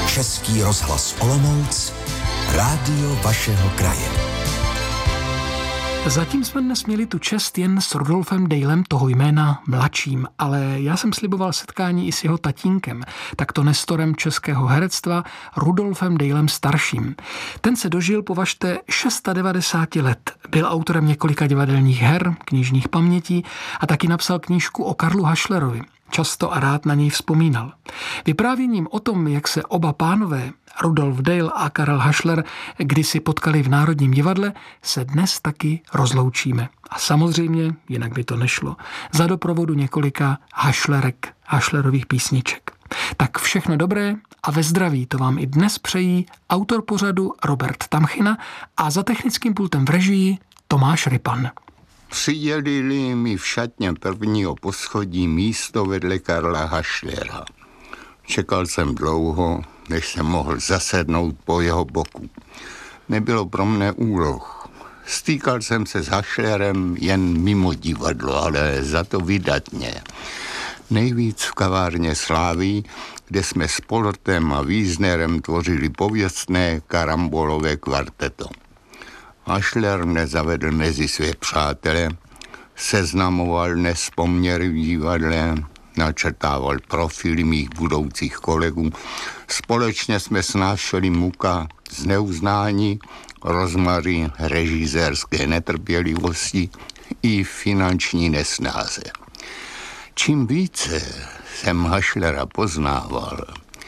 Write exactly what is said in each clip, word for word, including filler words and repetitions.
Český rozhlas Olomouc, rádio vašeho kraje. Zatím jsme dnes měli tu čest jen s Rudolfem Dejlem, toho jména mladším, ale já jsem sliboval setkání i s jeho tatínkem, takto nestorem českého herectva Rudolfem Dejlem starším. Ten se dožil, považte, devadesát šest let. Byl autorem několika divadelních her, knižních pamětí a taky napsal knížku o Karlu Hašlerovi. Často a rád na něj vzpomínal. Vyprávěním o tom, jak se oba pánové, Rudolf Dejl a Karel Hašler, kdysi potkali v Národním divadle, se dnes taky rozloučíme. A samozřejmě, jinak by to nešlo, za doprovodu několika hašlerek, hašlerových písniček. Tak všechno dobré a ve zdraví to vám i dnes přejí autor pořadu Robert Tamchina a za technickým pultem v režii Tomáš Rypan. Přidělili mi v šatně prvního poschodí místo vedle Karla Hašlera. Čekal jsem dlouho, než jsem mohl zasednout po jeho boku. Nebylo pro mne úloh. Stýkal jsem se s Hašlerem jen mimo divadlo, ale za to vydatně. Nejvíc v kavárně Slávy, kde jsme s Polortem a Wiesnerem tvořili pověstné karambolové kvarteto. Hašler mne zavedl mezi své přátele, seznamoval dnes poměry v divadle, načrtával profily mých budoucích kolegů. Společně jsme snášeli muka z neuznání, rozmary režisérské netrpělivosti i finanční nesnáze. Čím více jsem Hašlera poznával,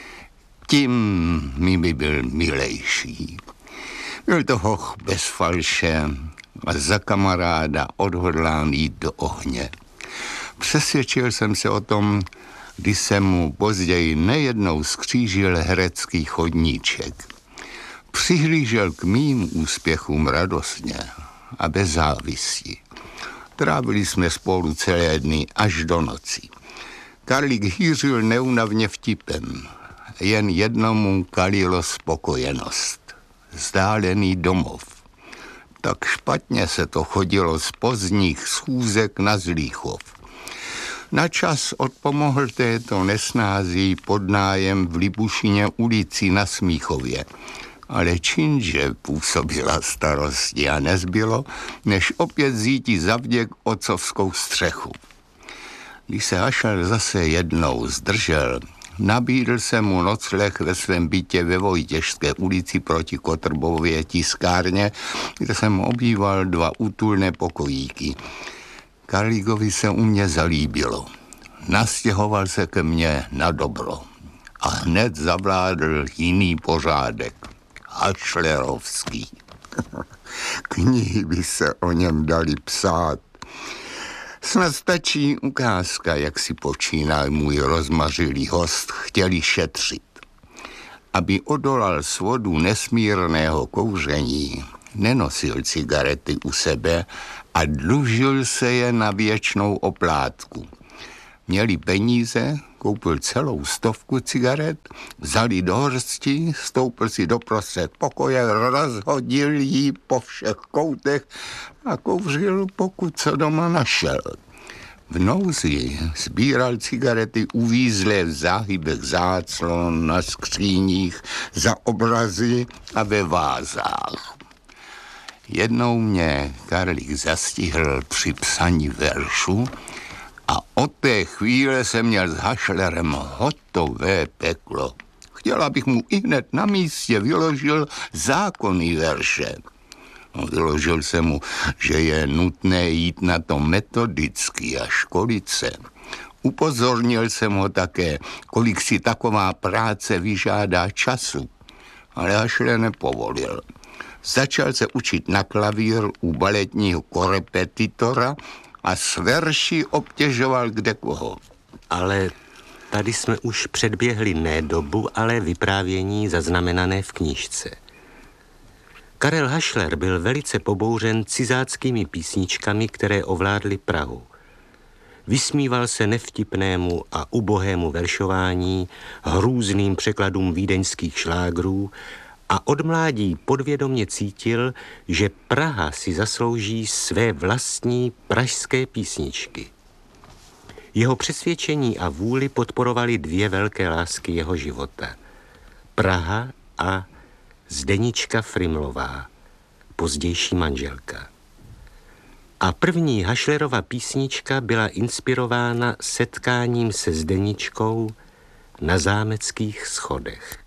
tím mi by byl milejší. Byl to hoch bez falše a za kamaráda odhodlán jít do ohně. Přesvědčil jsem se o tom, když jsem mu později nejednou skřížil herecký chodníček. Přihlížel k mým úspěchům radostně a bez závisti. Trávili jsme spolu celé dny až do noci. Karlík hýřil neúnavně vtipem. Jen jednomu kalilo spokojenost. Vzdálený domov. Tak špatně se to chodilo z pozdních schůzek na Zlíchov. Načas odpomohl této nesnází podnájem v Libušině ulici na Smíchově. Ale činže působila starosti a nezbylo, než opět zíti zavděk otcovskou střechu. Když se Hašler zase jednou zdržel, nabídl jsem mu nocleh ve svém bytě ve Vojtěžské ulici proti Kotrbově tiskárně, kde jsem obýval dva útulné pokojíky. Karlíkovi se u mě zalíbilo. Nastěhoval se ke mně na dobro. A hned zavládl jiný pořádek. Hašlerovský. Knihy by se o něm dali psát. Snad stačí ukázka, jak si počínal můj rozmařilý host, chtěli šetřit. Aby odolal svodu nesmírného kouření, nenosil cigarety u sebe a dlužil se je na věčnou oplátku. Měli peníze, koupil celou stovku cigaret, vzali do hrsti, stoupil si doprostřed pokoje, rozhodil jí po všech koutech a kouřil, pokud co doma našel. V nouzi sbíral cigarety uvízlé v záhybech záclon, na skříních, za obrazy a ve vázách. Jednou mě Karlík zastihl při psaní veršu a od té chvíle jsem měl s Hašlerem hotové peklo. Chtěl, abych mu ihned na místě vyložil zákonný verše. No, vyložil jsem mu, že je nutné jít na to metodicky a školit se. Upozornil jsem ho také, kolik si taková práce vyžádá času. Ale Hašler nepovolil. Začal se učit na klavír u baletního korepetitora a s verši obtěžoval kdekoho. Ale tady jsme už předběhli ne dobu, ale vyprávění zaznamenané v knížce. Karel Hašler byl velice pobouřen cizáckými písničkami, které ovládly Prahu. Vysmíval se nevtipnému a ubohému veršování, hrůzným překladům vídeňských šlágrů a od mládí podvědomě cítil, že Praha si zaslouží své vlastní pražské písničky. Jeho přesvědčení a vůli podporovaly dvě velké lásky jeho života. Praha a Zdenička Frimlová, pozdější manželka. A první Hašlerova písnička byla inspirována setkáním se Zdeničkou na zámeckých schodech.